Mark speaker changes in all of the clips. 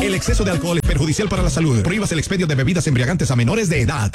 Speaker 1: El exceso de alcohol es perjudicial para la salud. Prohíbas el expendio de bebidas embriagantes a menores de edad.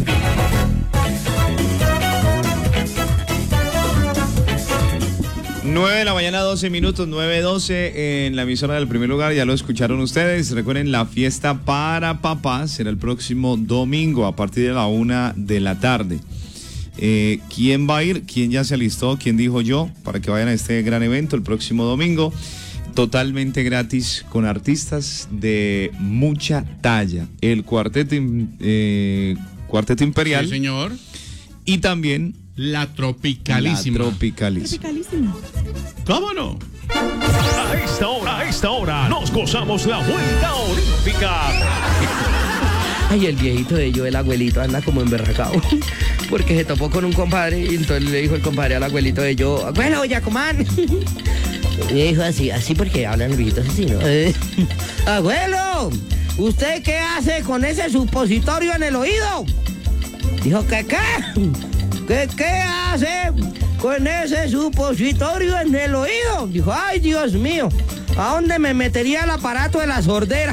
Speaker 2: 9 de la mañana, 12 minutos, 9:12 en la emisora del Primer Lugar. Ya lo escucharon ustedes. Recuerden, la fiesta para papás será el próximo domingo a partir de la 1 de la tarde. ¿Quién va a ir? ¿Quién ya se alistó? ¿Quién dijo yo? Para que vayan a este gran evento el próximo domingo. Totalmente gratis, con artistas de mucha talla. El Cuarteto Imperial.
Speaker 3: Sí, señor.
Speaker 2: Y también
Speaker 3: la Tropicalísima.
Speaker 2: Tropicalísima.
Speaker 3: ¿Cómo no?
Speaker 4: A esta hora, nos gozamos la vuelta olímpica.
Speaker 5: Ay, el viejito de ellos, el abuelito, anda como emberracado. Porque se topó con un compadre y entonces le dijo el compadre al abuelito de ellos, abuelo, Yacomán. Y le dijo así porque hablan los viejitos así, ¿no? Abuelo, ¿usted qué hace con ese supositorio en el oído? Dijo, ¿qué? ¿Qué hace con ese supositorio en el oído? Dijo, ay, Dios mío, ¿a dónde me metería el aparato de la sordera?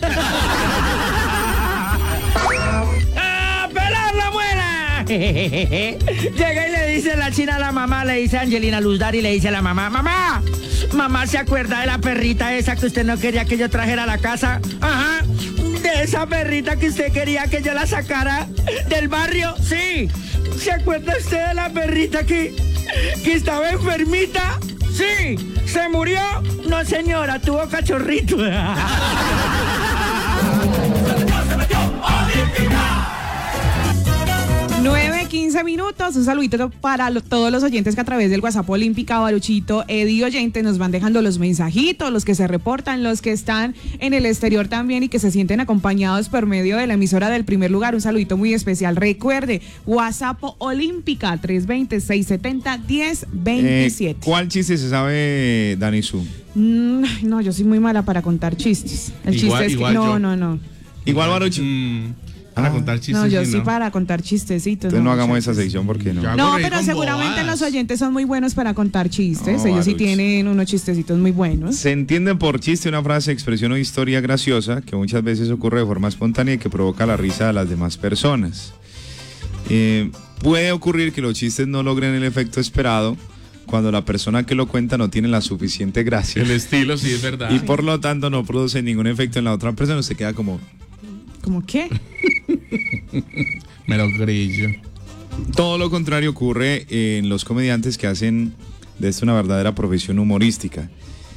Speaker 5: ¡A pelar la muela! Llega y le dice la china a la mamá, le dice Angelina Luzdar y le dice a la mamá, mamá, ¿se acuerda de la perrita esa que usted no quería que yo trajera a la casa? Ajá, de esa perrita que usted quería que yo la sacara del barrio, sí. ¿Se acuerda usted de la perrita que estaba enfermita? Sí. ¿Se murió? No, señora, tuvo cachorrito.
Speaker 6: 9:15 minutos. Un saludito para todos los oyentes que a través del WhatsApp Olímpica, Baruchito, Eddie Oyente, nos van dejando los mensajitos, los que se reportan, los que están en el exterior también y que se sienten acompañados por medio de la emisora del Primer Lugar. Un saludito muy especial. Recuerde, WhatsApp Olímpica 320-670-1027.
Speaker 2: ¿Cuál chiste se sabe, Dani Su?
Speaker 6: No, yo soy muy mala para contar chistes. El chiste es que no.
Speaker 2: Igual, Baruchi.
Speaker 3: Para contar chistes.
Speaker 6: No, yo sí para contar chistecitos.
Speaker 2: Entonces no hagamos esa sección porque no.
Speaker 6: No, pero seguramente los oyentes son muy buenos para contar chistes. Ellos sí tienen unos chistecitos muy buenos.
Speaker 2: Se entiende por chiste una frase, expresión o historia graciosa que muchas veces ocurre de forma espontánea y que provoca la risa de las demás personas. Puede ocurrir que los chistes no logren el efecto esperado cuando la persona que lo cuenta no tiene la suficiente gracia.
Speaker 3: El estilo, sí, es verdad.
Speaker 2: Y por lo tanto no produce ningún efecto en la otra persona. Se queda como...
Speaker 6: ¿Cómo qué?
Speaker 3: Me lo grillo.
Speaker 2: Todo lo contrario ocurre en los comediantes que hacen de esto una verdadera profesión humorística.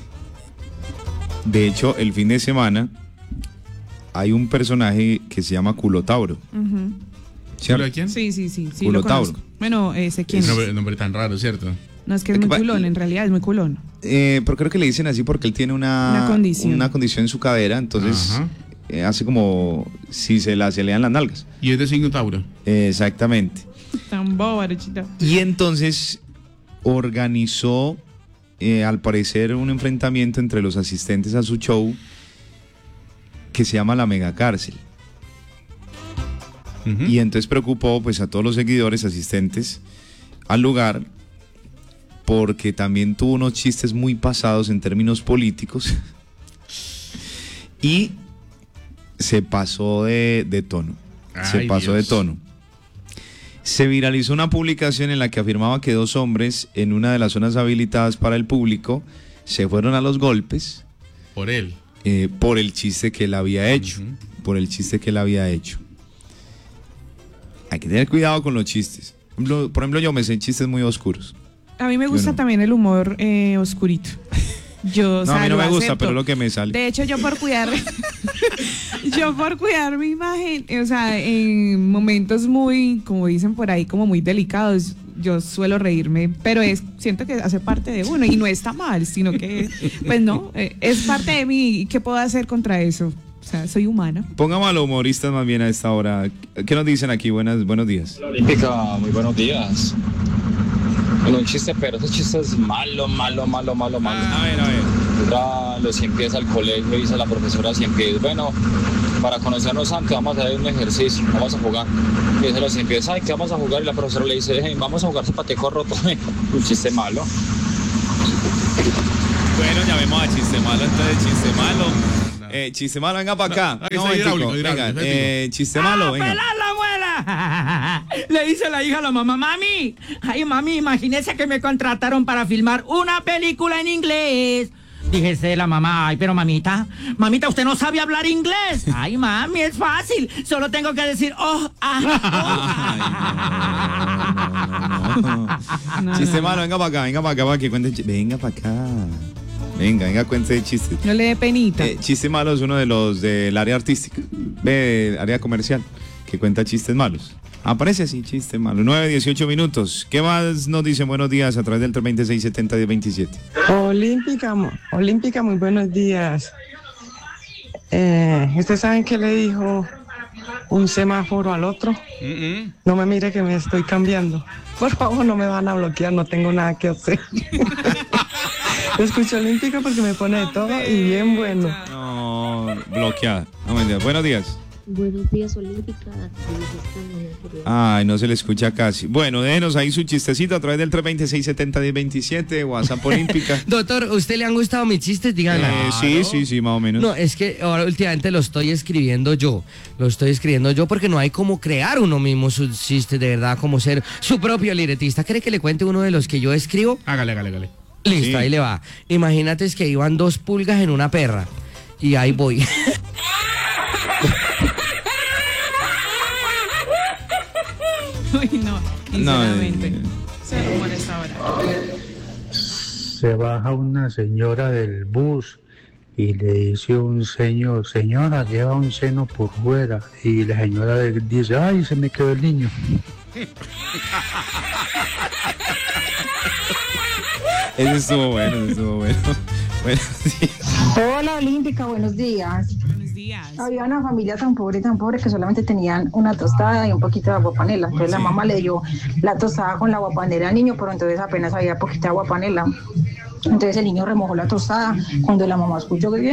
Speaker 2: De hecho, el fin de semana hay un personaje que se llama Culotauro.
Speaker 3: ¿Culo de quién?
Speaker 6: Sí.
Speaker 2: Culotauro.
Speaker 6: Bueno, sé quién es.
Speaker 3: Nombre tan raro, ¿cierto?
Speaker 6: No, es que es muy culón, en realidad es muy culón.
Speaker 2: Pero creo que le dicen así porque él tiene una condición en su cadera, entonces... hace como si se le dan las nalgas.
Speaker 3: Y es de signo Tauro.
Speaker 2: Exactamente.
Speaker 6: Tan boba, Baruchita.
Speaker 2: Y entonces organizó, al parecer, un enfrentamiento entre los asistentes a su show que se llama La Mega Cárcel. Y entonces preocupó pues a todos los seguidores asistentes al lugar porque también tuvo unos chistes muy pasados en términos políticos y se pasó de tono. Se viralizó una publicación en la que afirmaba que dos hombres en una de las zonas habilitadas para el público se fueron a los golpes.
Speaker 3: Por él.
Speaker 2: Por el chiste que él había hecho. Hay que tener cuidado con los chistes. Por ejemplo, yo me sé chistes muy oscuros.
Speaker 6: A mí me gusta también el humor oscurito.
Speaker 2: A mí no me gusta, pero es lo que me sale.
Speaker 6: De hecho, yo por cuidar mi imagen, o sea, en momentos muy, como dicen por ahí, como muy delicados, yo suelo reírme, pero siento que hace parte de uno y no está mal, sino que, pues no, es parte de mí. ¿Y qué puedo hacer contra eso? O sea, soy humana.
Speaker 2: Pongamos a los humoristas más bien a esta hora. ¿Qué nos dicen aquí? Buenos días.
Speaker 7: Olímpica, muy buenos días. Bueno, un chiste, pero ese chiste es malo.
Speaker 2: A ver.
Speaker 7: Los 100 pies al colegio, dice la profesora 100 pies. Bueno, para conocernos antes vamos a hacer un ejercicio, vamos a jugar. Y dice los 100 pies, ay, ¿qué vamos a jugar? Y la profesora le dice, hey, vamos a jugar zapateco roto. Un chiste malo.
Speaker 2: Bueno, llamemos a chiste malo, entonces chiste malo. Chiste malo, venga para acá.
Speaker 3: Ahí está, hidráulico,
Speaker 2: Venga,
Speaker 3: hidráulico.
Speaker 2: chiste malo, venga.
Speaker 8: ¡Pelar la muela! Le dice la hija a la mamá, mami, ay mami, imagínese que me contrataron para filmar una película en inglés. Díjese la mamá, ay, pero mamita, usted no sabe hablar inglés. Ay, mami, es fácil, solo tengo que decir,
Speaker 2: Chiste malo, venga para acá, para que cuente. Venga para acá. Venga, cuente chiste.
Speaker 6: No le dé penita.
Speaker 2: Chiste malo es uno de los del área artística, área comercial, que cuenta chistes malos. Aparece así, chiste malo. 9:18 minutos. ¿Qué más nos dicen? Buenos días a través del 326-70-1027.
Speaker 9: Olímpica, muy buenos días. ¿Ustedes saben qué le dijo un semáforo al otro? No me mire que me estoy cambiando. Por favor, no me van a bloquear, no tengo nada que hacer. Escucho Olímpica porque me pone de todo y bien bueno.
Speaker 2: No, bloqueada. No, mentira. Buenos días.
Speaker 10: Buenos días, Olímpica.
Speaker 2: Ay, no se le escucha casi. Bueno, déjenos ahí su chistecito a través del 326-70-1027, WhatsApp Olímpica.
Speaker 5: Doctor, ¿usted le han gustado mis chistes? Díganme.
Speaker 2: Sí, más o menos.
Speaker 5: No, es que ahora últimamente lo estoy escribiendo yo. Porque no hay como crear uno mismo sus chistes, de verdad, como ser su propio libretista. ¿Quiere que le cuente uno de los que yo escribo?
Speaker 3: Hágale.
Speaker 5: Listo,
Speaker 2: Sí.
Speaker 5: Ahí le va. Imagínate es que iban 2 pulgas en una perra. Y ahí voy.
Speaker 6: Uy, no, sinceramente. Se rumor esta hora.
Speaker 11: Se baja una señora del bus y le dice un señor, señora, lleva un seno por fuera. Y la señora le dice, ay, se me quedó el niño.
Speaker 2: Ese estuvo bueno. Bueno, sí.
Speaker 10: Hola, Olímpica, buenos días.
Speaker 6: Buenos días.
Speaker 10: Había una familia tan pobre que solamente tenían una tostada y un poquito de aguapanela. Entonces la mamá le dio la tostada con la aguapanela al niño, pero entonces apenas había poquita aguapanela. Entonces el niño remojó la tostada cuando la mamá escuchó que...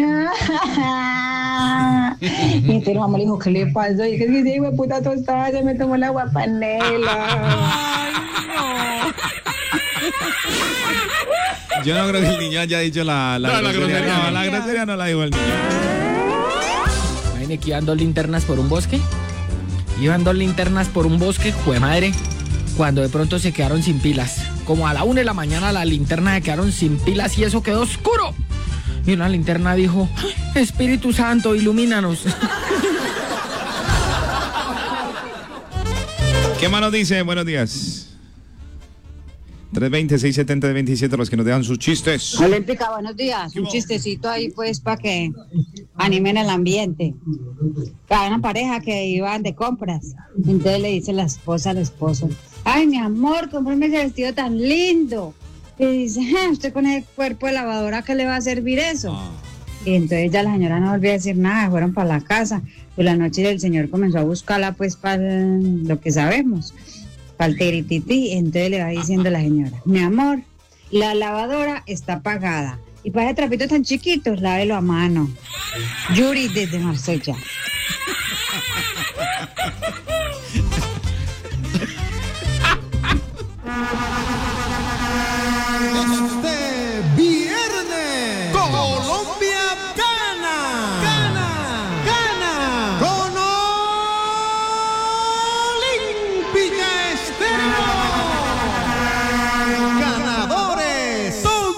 Speaker 10: Y entonces la mamá le dijo, ¿qué le pasó? Y dije, sí, güey, puta tostada, se me tomó la aguapanela.
Speaker 2: Yo no creo que el niño haya dicho la grosería. No, la grosería no la dijo el niño.
Speaker 8: Imagínate que iban 2 linternas por un bosque. Jue madre. Cuando de pronto se quedaron sin pilas. Como a la 1 de la mañana las linternas se quedaron sin pilas y eso quedó oscuro. Y una linterna dijo, Espíritu Santo, ilumínanos.
Speaker 2: ¿Qué más nos dice? Buenos días. 320-670-27, los que nos dejan sus chistes.
Speaker 10: Olímpica, buenos días. Un chistecito ahí, pues, para que animen el ambiente. Hay una pareja que iban de compras. Entonces le dice la esposa al esposo, ay, mi amor, cómprame ese vestido tan lindo. Y dice, usted con ese cuerpo de lavadora, ¿qué le va a servir eso? Y entonces ya la señora no volvió a decir nada, fueron para la casa. Pues la noche el señor comenzó a buscarla, pues, para lo que sabemos. Para el tiritití. Entonces le va diciendo la señora, mi amor, la lavadora está apagada. Y para ese trapito tan chiquito, lávelo a mano. Yuri desde Marsella.